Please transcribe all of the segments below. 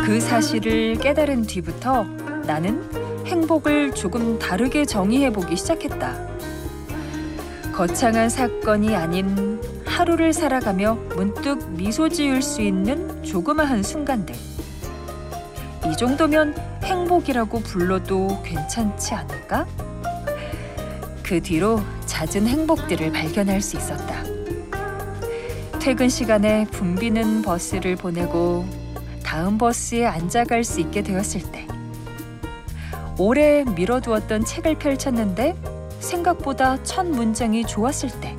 그 사실을 깨달은 뒤부터 나는 행복을 조금 다르게 정의해보기 시작했다. 거창한 사건이 아닌 하루를 살아가며 문득 미소 지을 수 있는 조그마한 순간들. 이 정도면 행복이라고 불러도 괜찮지 않을까? 그 뒤로 잦은 행복들을 발견할 수 있었다. 퇴근 시간에 붐비는 버스를 보내고 다음 버스에 앉아갈 수 있게 되었을 때, 오래 미뤄두었던 책을 펼쳤는데 생각보다 첫 문장이 좋았을 때,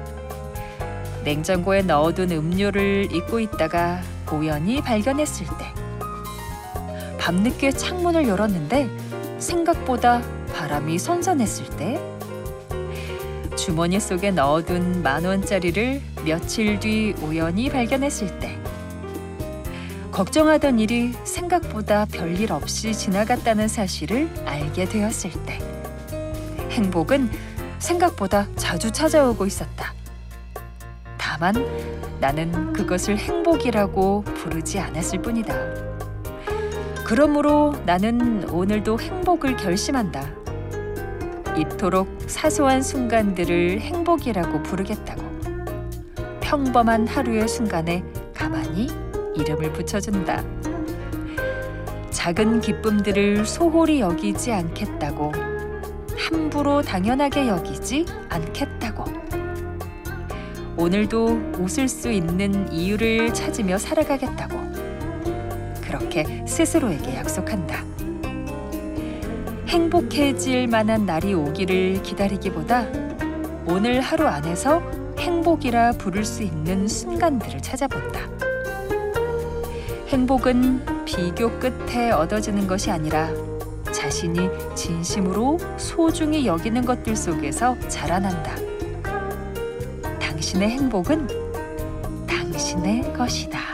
냉장고에 넣어둔 음료를 잊고 있다가 우연히 발견했을 때, 밤늦게 창문을 열었는데 생각보다 바람이 선선했을 때, 주머니 속에 넣어둔 10,000원짜리를 며칠 뒤 우연히 발견했을 때, 걱정하던 일이 생각보다 별일 없이 지나갔다는 사실을 알게 되었을 때, 행복은 생각보다 자주 찾아오고 있었다. 다만 나는 그것을 행복이라고 부르지 않았을 뿐이다. 그러므로 나는 오늘도 행복을 결심한다. 이토록 사소한 순간들을 행복이라고 부르겠다고. 평범한 하루의 순간에 가만히 이름을 붙여준다. 작은 기쁨들을 소홀히 여기지 않겠다고. 함부로 당연하게 여기지 않겠다고. 오늘도 웃을 수 있는 이유를 찾으며 살아가겠다고. 그렇게 스스로에게 약속한다. 행복해질 만한 날이 오기를 기다리기보다 오늘 하루 안에서 행복이라 부를 수 있는 순간들을 찾아본다. 행복은 비교 끝에 얻어지는 것이 아니라 자신이 진심으로 소중히 여기는 것들 속에서 자라난다. 당신의 행복은 당신의 것이다.